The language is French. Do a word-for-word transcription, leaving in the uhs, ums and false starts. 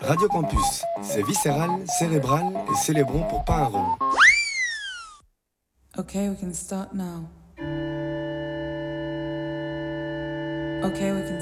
Radio Campus, c'est viscéral, cérébral et célébrons pour pas un rond. Okay, we can start now. Okay, we can